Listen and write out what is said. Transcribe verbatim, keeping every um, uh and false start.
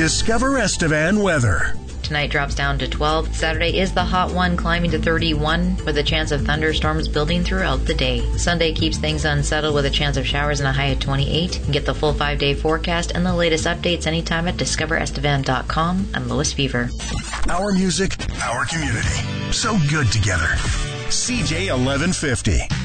Discover Estevan weather. Tonight drops down to twelve. Saturday is the hot one, climbing to thirty-one, with a chance of thunderstorms building throughout the day. Sunday keeps things unsettled with a chance of showers and a high of twenty-eight. You can get the full five-day forecast and the latest updates anytime at discover estevan dot com. I'm Lois Fever. Our music, our community. So good together. C J eleven fifty.